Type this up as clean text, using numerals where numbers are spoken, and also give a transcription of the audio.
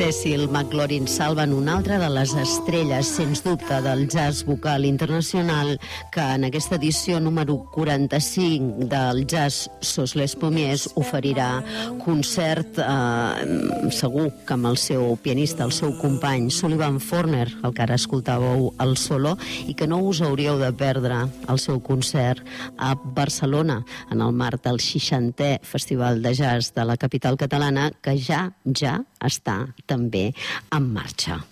Cecil McLaurin salven una altra de les estrelles, sens dubte, del jazz vocal internacional, que en aquesta edició número 45 del Jazz Sos les Pommiers oferirà concert, segur que amb el seu pianista, el seu company Sullivan Forner, el que ara escoltàveu al solo, i que no us hauríeu de perdre el seu concert a Barcelona, en el marc del 60è Festival de Jazz de la capital catalana, que ja està també en marxa.